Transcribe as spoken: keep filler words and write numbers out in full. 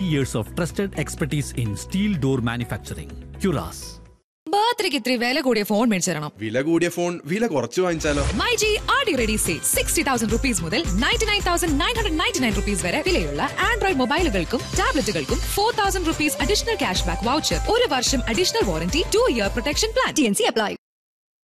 years of trusted expertise in steel door manufacturing. Curas. ബർത്ത്ഡേക്ക് ഇത്തിരി വില കൂടിയ ഫോൺ മേടിച്ചു തരണം. വില കൂടിയ ഫോൺ വില കുറച്ച് വാങ്ങിച്ചാലോ? മൈജി ആടി ready say sixty thousand rupees മുതൽ ninety nine thousand nine hundred ninety nine rupees വരെ വിലയുള്ള Android മൊബൈലുകൾക്കും ടാബ്ലറ്റുകൾക്കും four thousand rupees additional cash back voucher, ഒരു വർഷം additional warranty, two year protection plan. T N C apply.